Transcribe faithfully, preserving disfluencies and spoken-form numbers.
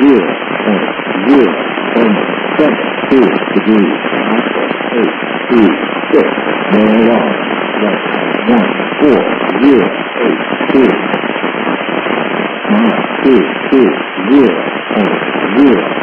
zero point zero almost seven two degrees. Alpha eight three six. Marijuana. Less than one four zero eight two. Nine two two zero point zero.